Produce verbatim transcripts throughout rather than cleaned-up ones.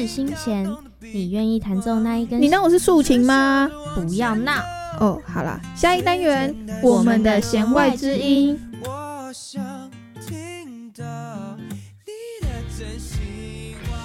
心弦，你愿意弹奏那一根？ 你当我是竖琴吗？ 不要闹哦，好啦，下一单元我们的弦外之音。 我想听到你的真心话。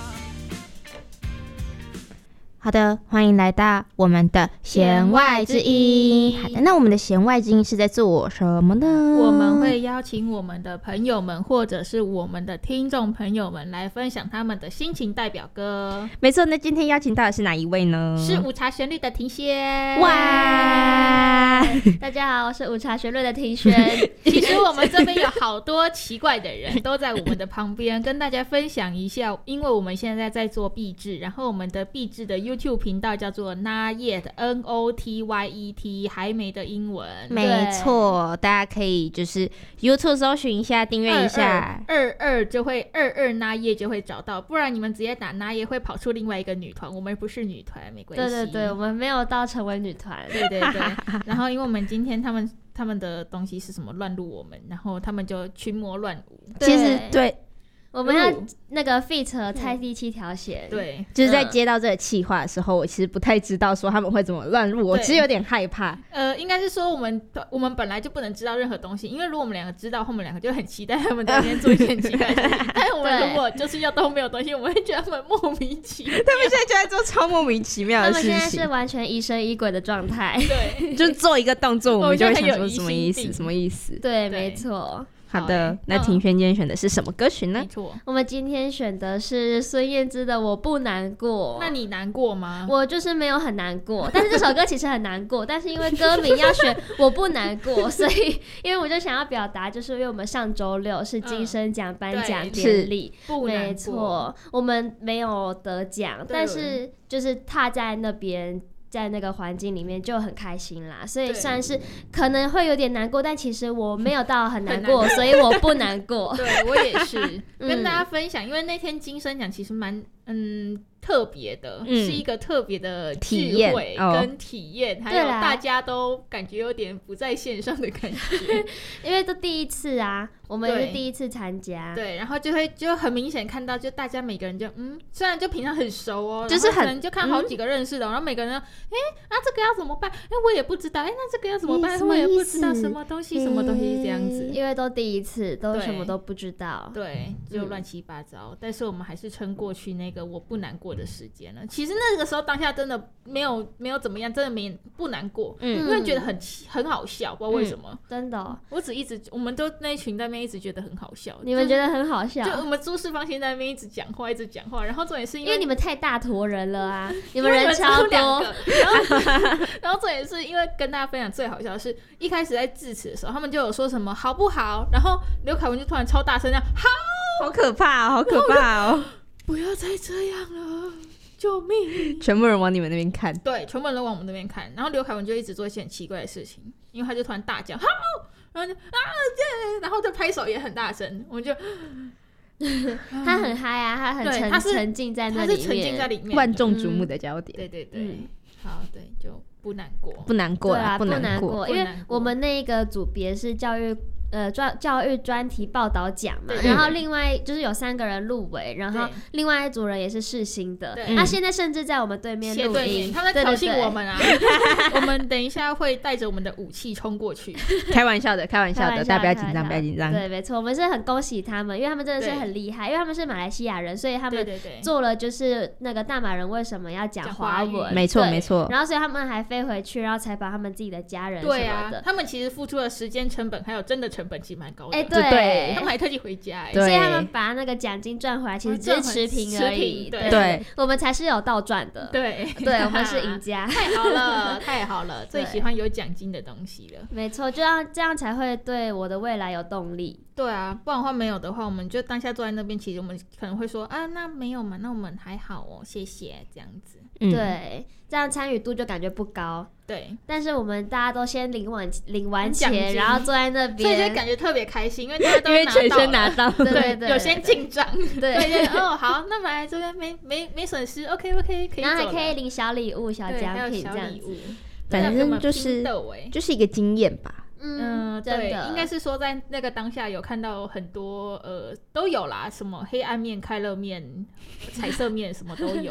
好的，欢迎来到我们的弦外之音。好的，那我们的弦外之音是在做什么呢？ 我们会邀请我们的朋友们，或者是我们的听众朋友们来分享他们的心情代表歌。 没错，那今天邀请到的是哪一位呢？ 是午茶旋律的庭轩。 哇！ 大家好，我是午茶旋律的庭轩。 其实我们这边有好多奇怪的人都在我们的旁边，跟大家分享一下。因为我们现在在做壁纸，然后我们的壁纸的 YouTube 频道叫做 Not Yet N O T Y E T 还没的英文。 没错，大家可以就是 YouTube 搜寻一下，订阅一下， 二二就会二二 Not Yet 就会找到，不然你们直接打 Not Yet 会跑出另外一个女团，我们不是女团，没关系。 对对对，我们没有到成为女团。 对对对，然后因为我们今天他们他们的东西是什么乱入我们，然后他们就群魔乱舞。 其实对。 我们要那个 feat 蔡第七条弦， 对， 就是在接到这个企划的时候，我其实不太知道说他们会怎么乱入，我其实有点害怕。 呃，应该是说我们我们本来就不能知道任何东西，因为如果我们两个知道，后面两个就很期待他们在那边做一些很奇怪的事情。但是我们如果就是要都没有东西，我们会觉得他们莫名其妙。 他们现在就在做超莫名其妙的事情， 他们现在是完全疑神疑鬼的状态。 对， 就做一个动作，我们就会想说什么意思？什么意思？ 对，没错。 好的，那庭轩今天选的是什么歌曲呢？ 没错， 我们今天选的是孙燕姿的《我不难过》。 那你难过吗？ 我就是没有很难过，但是这首歌其实很难过，但是因为歌名要选我不难过，所以因为我就想要表达，就是因为我们上周六是金声奖颁奖典礼， 嗯、 没错，我们没有得奖，但是就是踏在那边。在那个环境里面就很开心啦，所以算是可能会有点难过，但其实我没有到很难过，所以我不难过。 对，我也是跟大家分享，因为那天金声奖其实蛮嗯特别的、嗯，是一个特别的智慧跟体验，哦、还有大家都感觉有点不在线上的感觉， 因为都第一次啊，我们也是第一次参加， 对，然后就会就很明显看到，就大家每个人就嗯，虽然就平常很熟哦， 就是很可能就看好几个认识的，嗯、然后每个人，哎，那这个要怎么办？哎，我也不知道，哎，那这个要怎么办？我也不知道什么东西，什么东西这样子， 因为都第一次，都什么都不知道， 对，就乱七八糟，嗯、但是我们还是撑过去那个我不难过的时间了。其实那个时候当下真的没有没有怎么样，真的没不难过，嗯，因为觉得很很好笑，不知道为什么， 嗯、真的、哦， 我只一直我们都那一群在那边一直觉得很好笑， 你们觉得很好笑， 就我们朱世芳先在那边一直讲话，一直讲话，然后重点是因为, 因为你们太大坨人了啊，你们人超多， 然后然后重点是因为跟大家分享最好笑的是，一开始在致辞的时候，他们就有说什么好不好，然后刘凯文就突然超大声这样，好， 好可怕哦，好可怕哦， 不要再这样了。救命！ 全部人往你们那边看， 对，全部人都往我们那边看。然后刘凯文就一直做一些很奇怪的事情，因为他就突然大叫，好，然后就啊，然后就拍手也很大声，我们就他很嗨啊，他很沉沉浸在那里面， 他是沉浸在里面， 万众瞩目的焦点。 嗯、对对对，嗯、好，对，就不难过， 不难过啦， 不难过， 因为我们那个组别是教育。呃，专教育专题报道奖嘛，然后另外就是有三个人入围，然后另外一组人也是世新的，他现在甚至在我们对面录音， 他们在挑衅我们啊！我们等一下会带着我们的武器冲过去， 开玩笑的，开玩笑的，大家不要紧张，不要紧张。 对，没错，我们是很恭喜他们，因为他们真的是很厉害，因为他们是马来西亚人，所以他们做了就是那个大马人为什么要讲华文， 没错没错。 然后所以他们还飞回去，然后采访他们自己的家人什么的。对啊， 他们其实付出的时间成本还有真的成本其实蛮高的。 哎、欸，对, 对， 他们还特地回家、欸， 所以他们把那个奖金赚回来，其实只是持平而已。 对, 对，我们才是有倒赚的。 对， 对，我们是赢家。 太好了，太好了，最喜欢有奖金的东西了。 没错，就要这样才会对我的未来有动力。 对啊，不然的话没有的话，我们就当下坐在那边，其实我们可能会说啊，那没有嘛，那我们还好哦，谢谢这样子。 嗯、对，这样参与度就感觉不高。 对， 但是我们大家都先领完领完钱，然后坐在那边， 所以就感觉特别开心，因为大家都因为全身拿到， 对对对， 有先进账， 对对哦，好，那买来这边没没没损失 ，OK OK， 可以走了， 然后还可以领小礼物、小奖品这样子， 反正就是就是一个经验吧。 嗯，对，应该是说在那个当下有看到很多呃都有啦，什么黑暗面、快乐面、彩色面什么都有，